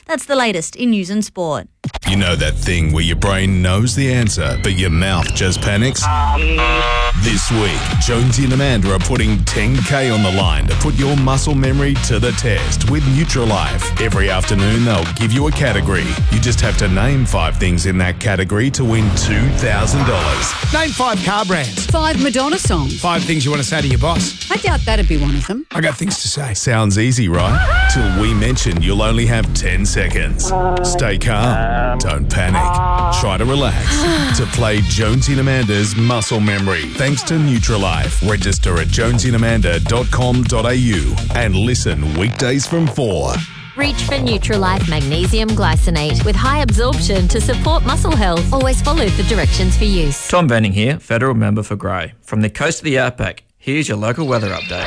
That's the latest in news and sport. You know that thing where your brain knows the answer, but your mouth just panics? This week, Jonesy and Amanda are putting $10K on the line to put your muscle memory to the test with Nutrilife. Every afternoon, they'll give you a category. You just have to name 5 things in that category to win $2,000. Name 5 car brands. 5 Madonna songs. 5 things you want to say to your boss. I doubt that'd be one of them. I got things to say. Sounds easy, right? Till we mention you'll only have 10 seconds. Stay calm. Don't panic. Try to relax. To play Jonesy and Amanda's Muscle Memory. Thanks to Nutrilife. Register at jonesyandamanda.com.au and listen weekdays from 4. Reach for Nutrilife Magnesium Glycinate with high absorption to support muscle health. Always follow the directions for use. Tom Benning here, Federal Member for Grey. From the coast of the Outback, here's your local weather update.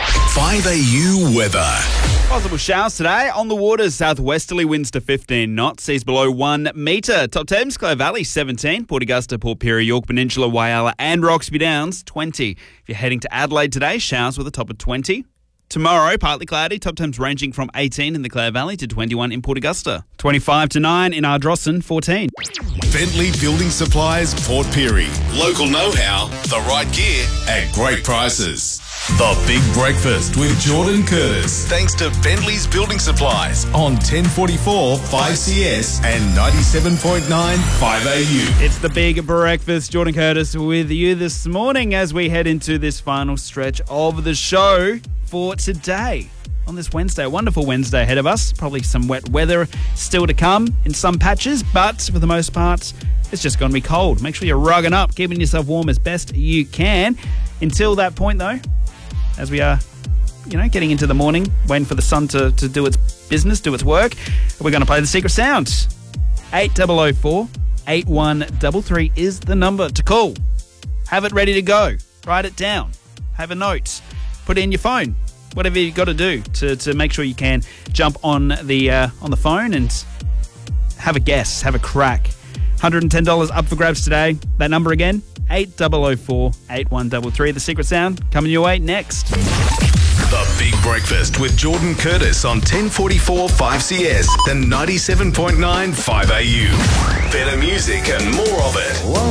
5AU weather. Possible showers today. On the waters, southwesterly winds to 15 knots, seas below 1 metre. Top 10, Clare Valley 17, Port Augusta, Port Pirie, York Peninsula, Whyalla and Roxby Downs 20. If you're heading to Adelaide today, showers with a top of 20. Tomorrow, partly cloudy, top temps ranging from 18 in the Clare Valley to 21 in Port Augusta. 25 to 9 in Ardrossan, 14. Bentley Building Supplies, Port Pirie. Local know-how, the right gear at great prices. The Big Breakfast with Jordan Curtis. Thanks to Bentley's Building Supplies on 1044 5CS and 97.9 5AU. It's the Big Breakfast. Jordan Curtis with you this morning as we head into this final stretch of the show for today. On this Wednesday, a wonderful Wednesday ahead of us. Probably some wet weather still to come in some patches, but for the most part, it's just going to be cold. Make sure you're rugging up, keeping yourself warm as best you can. Until that point, though, as we are, getting into the morning, waiting for the sun to do its business, do its work, we're going to play the secret sound. 8004 8133 is the number to call. Have it ready to go. Write it down. Have a note. Put it in your phone. Whatever you've got to do to make sure you can jump on the phone and have a guess, have a crack. $110 up for grabs today. That number again, 8004 8133. The secret sound coming your way next. The Big Breakfast with Jordan Curtis on 1044 5CS and 97.9 5AU. Better music and more of it.